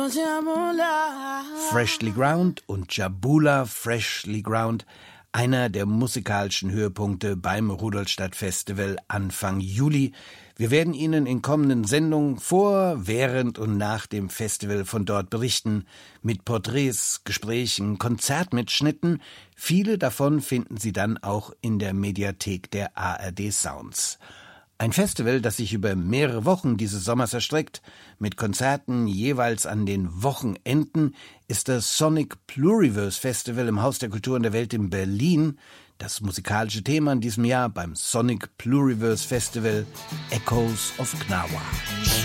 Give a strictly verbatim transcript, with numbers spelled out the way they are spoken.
Freshly Ground und Jabula Freshly Ground, einer der musikalischen Höhepunkte beim Rudolstadt Festival Anfang Juli. Wir werden Ihnen in kommenden Sendungen vor, während und nach dem Festival von dort berichten, mit Porträts, Gesprächen, Konzertmitschnitten. Viele davon finden Sie dann auch in der Mediathek der A R D Sounds. Ein Festival, das sich über mehrere Wochen dieses Sommers erstreckt, mit Konzerten jeweils an den Wochenenden, ist das Sonic Pluriverse Festival im Haus der Kulturen der Welt in Berlin. Das musikalische Thema in diesem Jahr beim Sonic Pluriverse Festival: Echoes of Gnawa.